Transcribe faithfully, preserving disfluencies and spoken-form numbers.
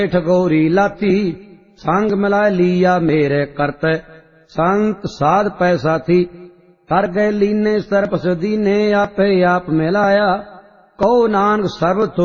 ठगोरी लाती, संग मिलाए लिया मेरे करते, संत साध पैसा थी। कर गए लीने सर्पस दीने, आपे आप मिलाया, कहो नानक सर्व